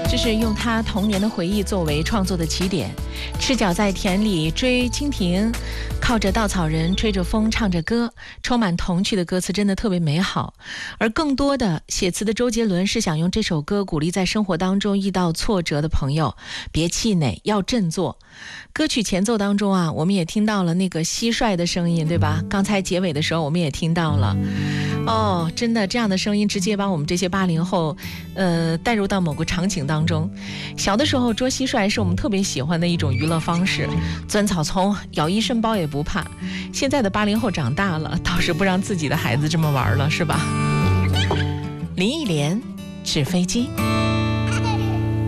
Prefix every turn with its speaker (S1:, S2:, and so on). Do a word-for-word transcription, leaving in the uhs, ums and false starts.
S1: 这是用他童年的回忆作为创作的起点，赤脚在田里追蜻蜓，靠着稻草人吹着风唱着歌，充满童趣的歌词真的特别美好。而更多的写词的周杰伦是想用这首歌鼓励在生活当中遇到挫折的朋友，别气馁，要振作。歌曲前奏当中啊，我们也听到了那个蟋蟀的声音，对吧？刚才结尾的时候我们也听到了。哦，真的，这样的声音直接把我们这些八零后呃带入到某个场景当中。小的时候捉蟋蟀是我们特别喜欢的一种娱乐方式，钻草丛咬一身包也不怕。现在的八零后长大了，倒是不让自己的孩子这么玩了，是吧？林忆莲，纸飞机。